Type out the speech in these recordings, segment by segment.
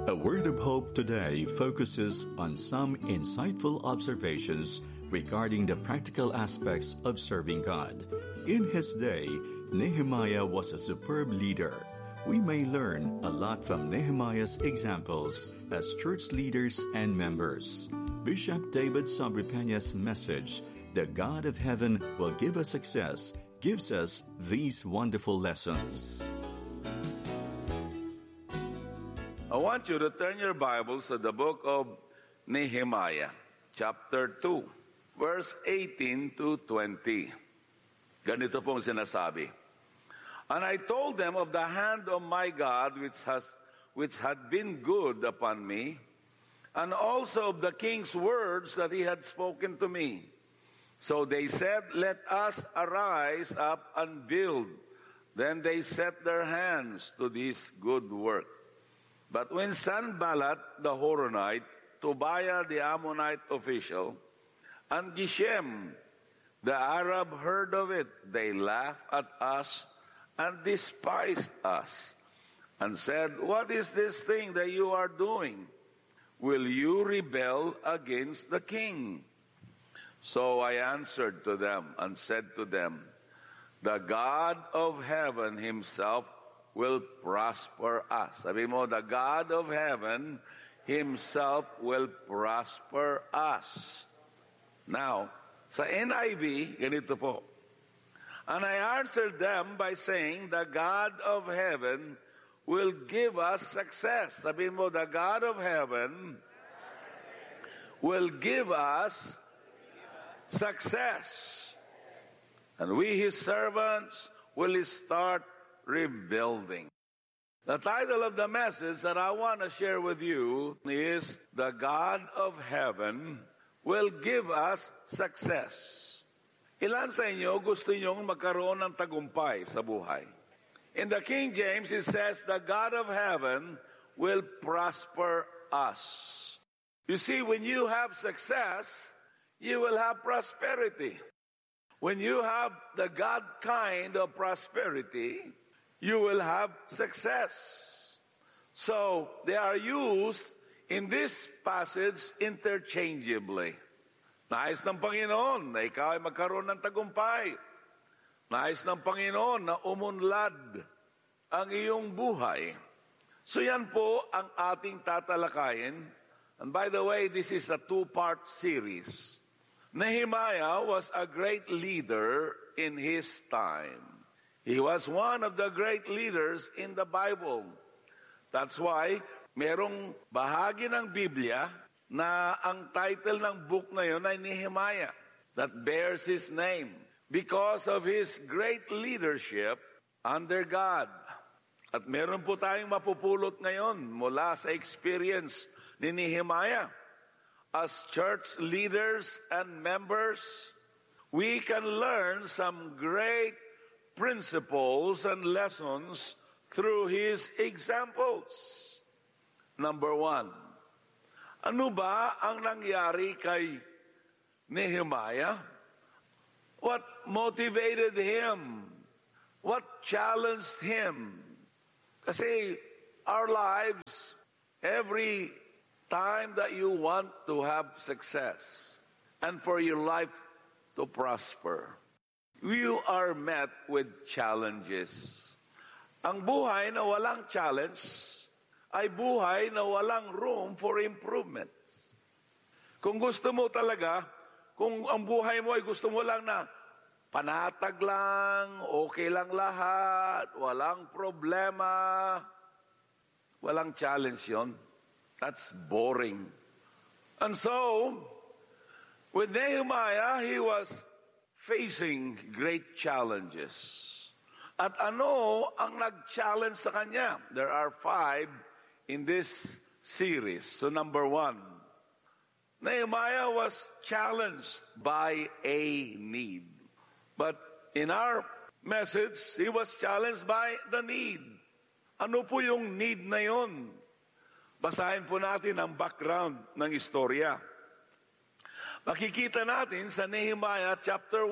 A Word of Hope today focuses on some insightful observations regarding the practical aspects of serving God. In his day, Nehemiah was a superb leader. We may learn a lot from Nehemiah's examples as church leaders and members. Bishop David Sobripeña's message, "The God of Heaven will give us success," gives us these wonderful lessons. I want you to turn your Bibles to the book of Nehemiah, chapter 2, verse 18 to 20. Ganito pong sinasabi. And I told them of the hand of my God which had been good upon me, and also of the king's words that he had spoken to me. So they said, "Let us arise up and build." Then they set their hands to this good work. But when Sanballat the Horonite, Tobiah the Ammonite official, and Geshem the Arab heard of it, they laughed at us and despised us, and said, "What is this thing that you are doing? Will you rebel against the king?" So I answered to them and said to them, "The God of heaven himself will prosper us." Sabi mo, the God of heaven himself will prosper us. Now, sa NIV, ganito po. And I answered them by saying, "The God of heaven will give us success." Sabi mo, the God of heaven will give us success. And we, his servants, will start rebuilding. The title of the message that I want to share with you is, "The God of Heaven will give us success." Ilan sa inyo gusto nyong magkaroon ng tagumpay sa buhay? In the King James, it says, "The God of Heaven will prosper us." You see, when you have success, you will have prosperity. When you have the God kind of prosperity, you will have success. So, they are used in this passage interchangeably. Nais ng Panginoon na ikaw ay magkaroon ng tagumpay. Nais ng Panginoon na umunlad ang iyong buhay. So yan po ang ating tatalakayin. And by the way, this is a two-part series. Nehemiah was a great leader in his time. He was one of the great leaders in the Bible. That's why merong bahagi ng Biblia na ang title ng book na yun ay Nehemiah, that bears his name because of his great leadership under God. At meron po tayong mapupulot ngayon mula sa experience ni Nehemiah. As church leaders and members, we can learn some great principles and lessons through his examples. Number 1, ano ba ang nangyari kay Nehemiah? What motivated him? What challenged him? Kasi our lives, every time that you want to have success and for your life to prosper, you are met with challenges. Ang buhay na walang challenge ay buhay na walang room for improvements. Kung gusto mo talaga, kung ang buhay mo ay gusto mo lang na panatag lang, okay lang lahat, walang problema, walang challenge yon. That's boring. And so, with Nehemiah, he was facing great challenges. At ano ang nag-challenge sa kanya? There are 5 in this series. So number 1, Nehemiah was challenged by a need. But in our message, he was challenged by the need. Ano po yung need na yun? Basahin po natin ang background ng istorya. Makikita natin sa Nehemiah chapter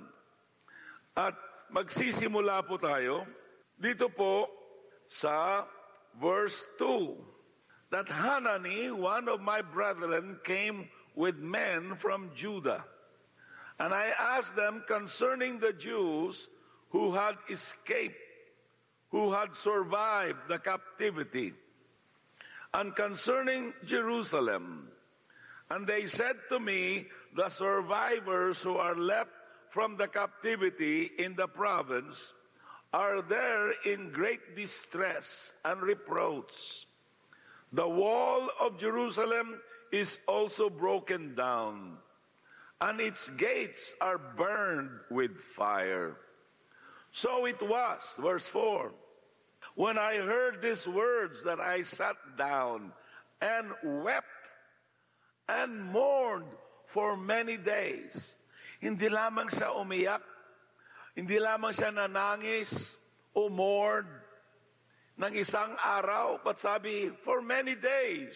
1. At magsisimula po tayo dito po sa verse 2. that Hanani, one of my brethren, came with men from Judah. And I asked them concerning the Jews who had escaped, who had survived the captivity, and concerning Jerusalem. And they said to me, the survivors who are left from the captivity in the province are there in great distress and reproach. The wall of Jerusalem is also broken down, and its gates are burned with fire. So it was, verse 4, when I heard these words that I sat down and wept and mourned for many days. Hindi lamang siya umiyak, hindi lamang siya nanangis o mourned ng isang araw, but sabi, for many days,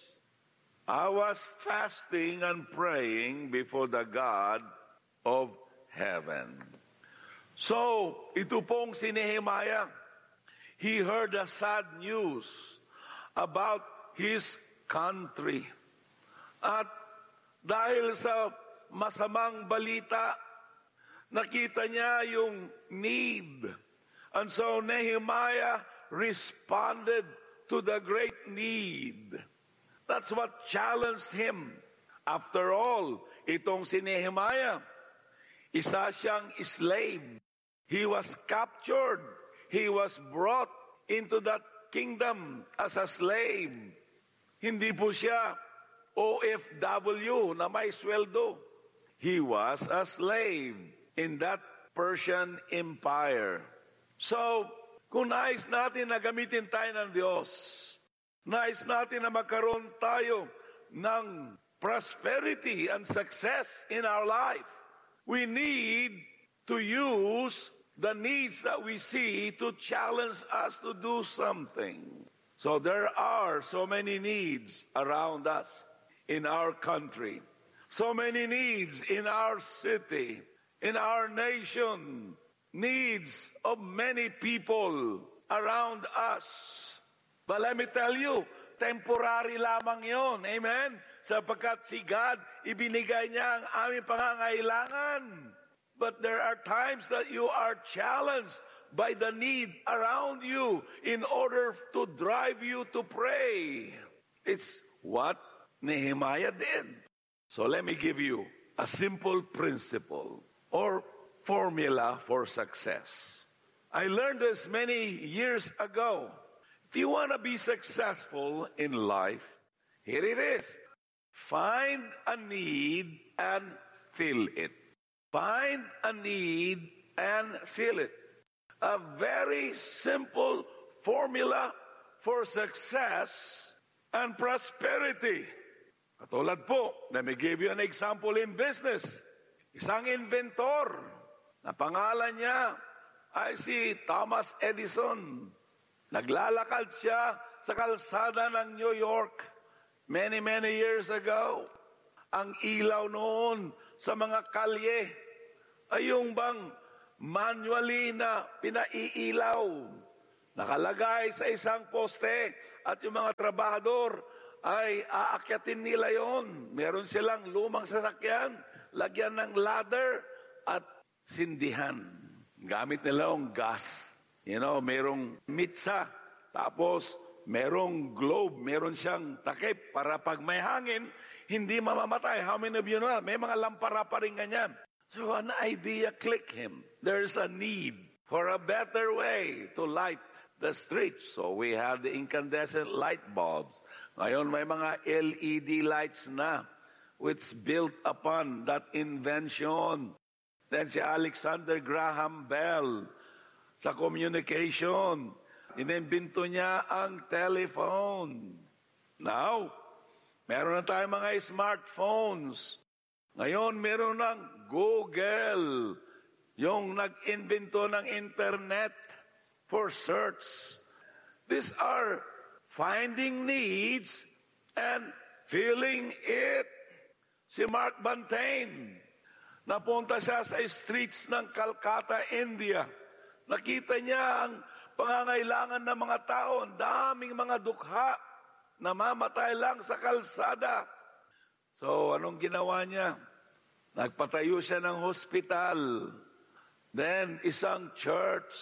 I was fasting and praying before the God of heaven. So, ito pong si Nehemiah, he heard the sad news about his country. At dahil sa masamang balita, nakita niya yung need. And so Nehemiah responded to the great need. That's what challenged him. After all, itong si Nehemiah, isa siyang slave. He was captured. He was brought into that kingdom as a slave. Hindi po siya OFW na may sweldo. He was a slave in that Persian Empire. So, kung nais natin na gamitin tayo ng Diyos, nais natin na magkaroon tayo ng prosperity and success in our life, we need to use the needs that we see to challenge us to do something. So there are so many needs around us in our country, so many needs in our city, in our nation, needs of many people around us. But let me tell you, temporary lamang yon. Amen? Sapagkat si God, ibinigay niya ang aming pangangailangan. But there are times that you are challenged by the need around you in order to drive you to pray. It's what Nehemiah did. So let me give you a simple principle or formula for success. I learned this many years ago. If you want to be successful in life, here it is. Find a need and fill it. Find a need and fill it. A very simple formula for success and prosperity. Katulad po, let me give you an example in business. Isang inventor na pangalan niya ay si Thomas Edison. Naglalakad siya sa kalsada ng New York many years ago. Ang ilaw noon sa mga kalye ay yung bang manually na pinaiilaw. Nakalagay sa isang poste at yung mga trabahador ay aakyatin nila yon. Meron silang lumang sasakyan, lagyan ng ladder at sindihan. Gamit nila yung gas. You know, merong mitsa, tapos merong globe, meron siyang takip para pag may hangin, hindi mamamatay. How many of you know that? May mga lampara pa rin ganyan. So an idea clicked him. There's a need for a better way to light the streets. So we have the incandescent light bulbs. Ngayon may mga LED lights na which built upon that invention. Then si Alexander Graham Bell sa communication, inimbento niya ang telephone. Now, meron na tayong mga smartphones. Ngayon, meron ng Google, yung nag-invento ng internet for search. These are finding needs and filling it. Si Mark Bantain, napunta siya sa streets ng Calcutta, India. Nakita niya ang pangangailangan ng mga tao, ang daming mga dukha. namamatay lang sa kalsada. So, anong ginawa niya? Nagpatayo siya ng hospital, then isang church,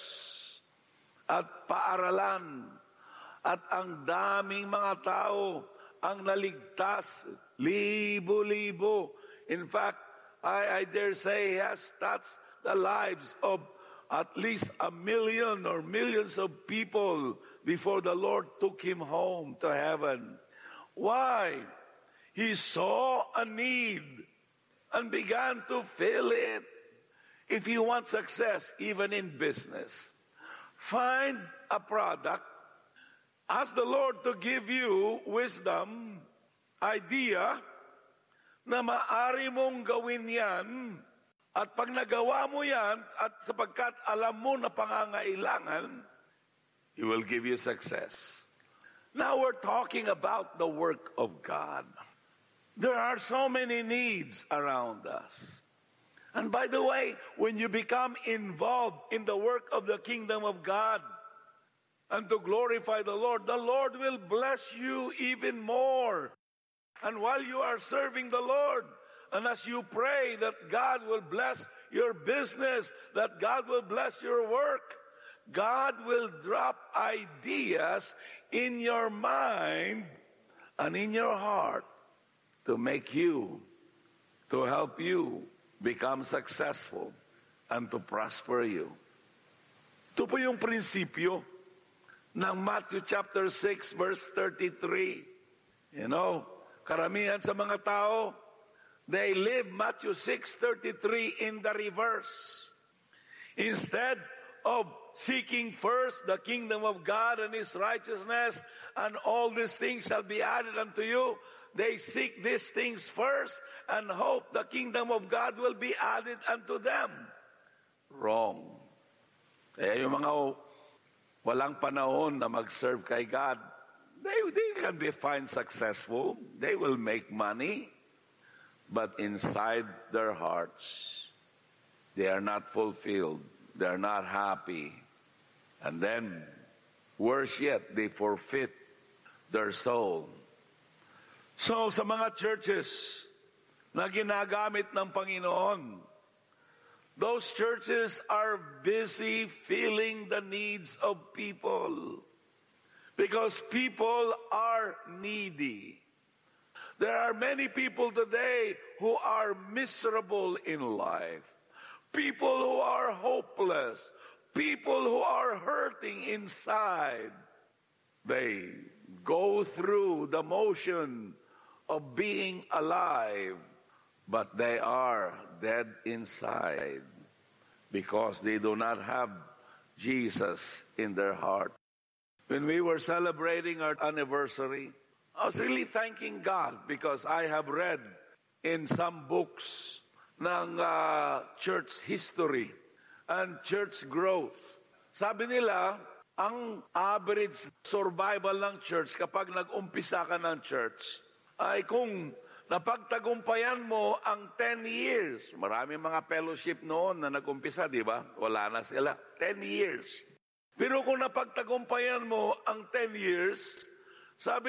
at paaralan, at ang daming mga tao ang naligtas, libo-libo. In fact, I dare say he has touched the lives of at least 1 million or millions of people before the Lord took him home to heaven. Why? He saw a need and began to fill it. If you want success, even in business, find a product, ask the Lord to give you wisdom, idea, na maari mong gawin yan, at pag nagawa mo yan, at sapagkat alam mo na pangangailangan, He will give you success. Now we're talking about the work of God. There are so many needs around us. And by the way, when you become involved in the work of the kingdom of God and to glorify the Lord will bless you even more. And while you are serving the Lord, and as you pray that God will bless your business, that God will bless your work, God will drop ideas in your mind and in your heart to make you, to help you become successful and to prosper you. Ito po yung prinsipyo ng Matthew chapter 6 verse 33. You know, karamihan sa mga tao, they live Matthew 6:33 in the reverse. Instead of seeking first the kingdom of God and His righteousness, and all these things shall be added unto you, they seek these things first and hope the kingdom of God will be added unto them. Wrong. Kaya yung mga walang panahon na mag-serve kay God, they can be fine successful. They will make money. But inside their hearts, they are not fulfilled. They are not happy. And then, worse yet, they forfeit their soul. So, sa mga churches na ginagamit ng Panginoon, those churches are busy filling the needs of people. Because people are needy. There are many people today who are miserable in life. People who are hopeless. People who are hurting inside. They go through the motion of being alive, but they are dead inside because they do not have Jesus in their heart. When we were celebrating our anniversary, I was really thanking God because I have read in some books ng church history and church growth. Sabi nila, ang average survival ng church kapag nag-umpisa ka ng church ay kung napagtagumpayan mo ang 10 years. Maraming mga fellowship noon na nag-umpisa, di ba? Wala na sila. 10 years. Pero kung napagtagumpayan mo ang 10 years, sabi